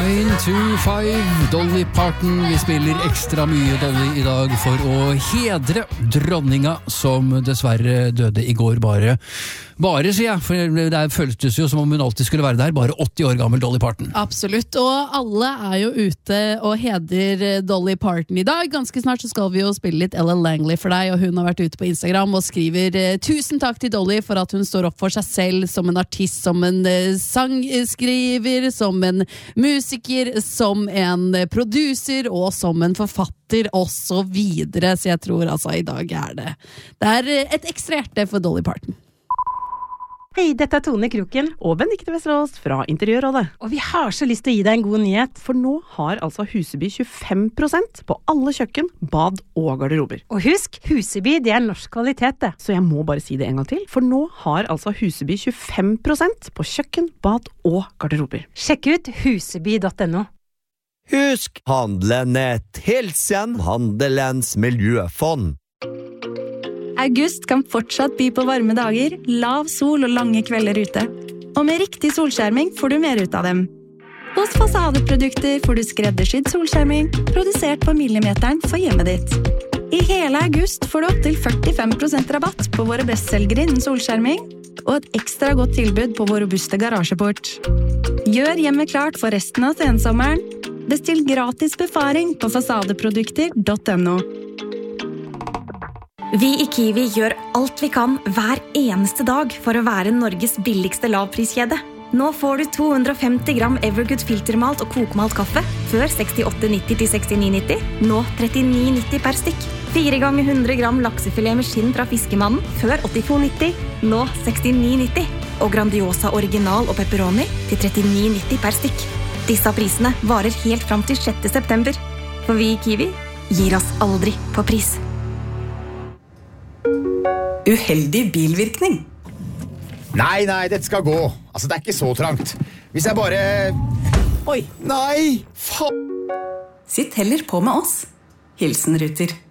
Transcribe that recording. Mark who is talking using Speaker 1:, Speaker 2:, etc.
Speaker 1: 9 to 5, Dolly Parton. Vi spiller ekstra mye Dolly I dag for å hedre dronninga som dessverre døde I går bare sier jeg, for det føltes jo som om hun alltid skulle være der, bare 80 år gammel Dolly Parton.
Speaker 2: Absolutt, og alle jo ute og heder Dolly Parton I dag. Ganske snart så skal vi jo spille litt Ella Langley for deg, og hun har vært ute på Instagram og skriver tusen takk til Dolly for at hun står opp for seg selv som en artist, som en sangskriver, som en musiker, som en producer og som en forfatter og så videre, så jeg tror altså I dag det et ekstra hjerte for Dolly Parton.
Speaker 3: Hei, dette Tone Kroken og Benedikte Vesterås fra Interiørrådet. Og vi har så lyst til å gi deg en god nyhet, for nå har altså Huseby 25% på alle kjøkken, bad og garderober. Og husk, Huseby det norsk kvalitet det. Så jeg må bare si det en gang til, for nå har altså Huseby 25% på kjøkken, bad og garderober. Sjekk ut huseby.no.
Speaker 4: Husk, handlenet Hilsen, Handelens miljøfond.
Speaker 5: August kan fortsatt by på varme dager, lav sol og lange kvelder ute. Og med riktig solskjerming får du mer ut av dem. Hos Fasadeprodukter får du skreddersydd solskjerming, produsert på millimeteren for hjemmet ditt. I hele august får du opp til 45% rabatt på våre bestselgere innen solskjerming, og et ekstra godt tilbud på vår robuste garasjeport. Gjør hjemmet klart for resten av sensommeren. Bestill gratis befaring på fasadeprodukter.no.
Speaker 6: Vi I Kiwi gjør alt vi kan hver eneste dag for å være Norges billigste lavpriskjede. Nå får du 250 gram Evergood filtermalt og kokmalt kaffe, før 68,90 til 69,90, nå 39,90 per stykk. 4 ganger 100 gram laksefilet med skinn fra fiskemannen, før 82,90, nå 69,90. Og Grandiosa original og pepperoni til 39,90 per stykk. Disse prisene varer helt fram til 6. september. For vi I Kiwi gir oss aldri på pris.
Speaker 7: Uheldig bilvirkning.
Speaker 8: Nei, dette skal gå. Altså, det ikke så trangt. Hvis jeg bare... Oi, nei, faen.
Speaker 7: Sitt heller på med oss. Hilsen Ruter.